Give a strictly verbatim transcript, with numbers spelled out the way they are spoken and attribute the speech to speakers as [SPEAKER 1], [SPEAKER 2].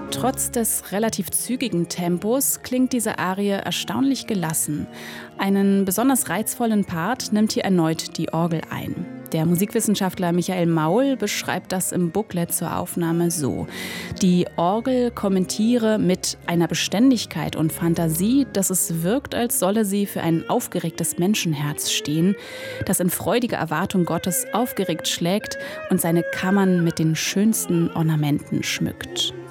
[SPEAKER 1] Trotz des relativ zügigen Tempos klingt diese Arie erstaunlich gelassen. Einen besonders reizvollen Part nimmt hier erneut die Orgel ein. Der Musikwissenschaftler Michael Maul beschreibt das im Booklet zur Aufnahme so: Die Orgel kommentiere mit einer Beständigkeit und Fantasie, dass es wirkt, als solle sie für ein aufgeregtes Menschenherz stehen, das in freudiger Erwartung Gottes aufgeregt schlägt und seine Kammern mit den schönsten Ornamenten schmückt.